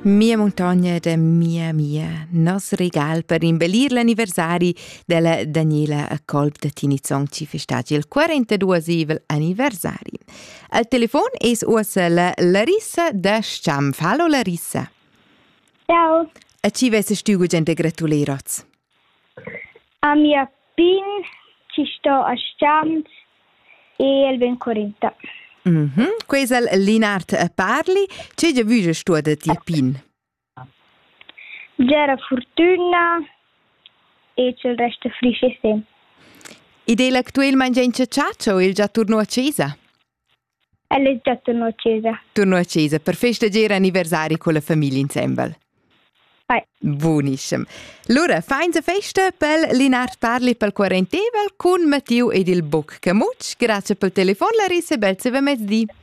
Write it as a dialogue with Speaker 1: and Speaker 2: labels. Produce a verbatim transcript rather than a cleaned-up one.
Speaker 1: Mia montagna da mia mia, nos regal per imbellir l'anniversari della Daniela a Kolb da Tinizong ci festeggia il quarantaduesimo anniversari. Al telefon es usa la Larissa da Schampf. Hallo Larissa.
Speaker 2: Ciao.
Speaker 1: A ci vesse stugo gente gratuleroz.
Speaker 2: A mia pin ci sto a Schampf e il ben quaranta.
Speaker 1: Mhm. Quesel Linart a parli, c'è già vuge studa di pin.
Speaker 2: Gera fortuna e c'è il resto frisce sem.
Speaker 1: Ed è l'attuale mangiante ciaccio il già torno a Cesa?
Speaker 2: E è già torno a Cesa.
Speaker 1: Torno a Cesa per festeggiare anniversari con la famiglia insieme.
Speaker 2: Vai.
Speaker 1: Buonissimo. Allora, feinza festa per Linart parli per quarantena con Matteo ed il Boc Camucci. Grazie per il telefono, Larissa, bel se ve mezz'dì.